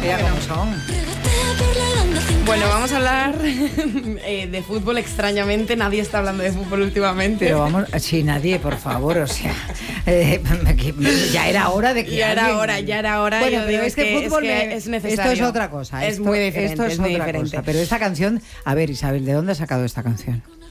Mira cómo son. Bueno, vamos a hablar de fútbol. Extrañamente, nadie está hablando de fútbol últimamente. Pero vamos, sí, nadie, por favor, o sea, ya era hora de que ya era hora. Bueno, yo pero digo, fútbol es necesario. Esto es otra cosa. Es muy diferente. Esto es muy otra diferente. cosa. Pero esta canción, a ver, Isabel, ¿de dónde has sacado esta canción?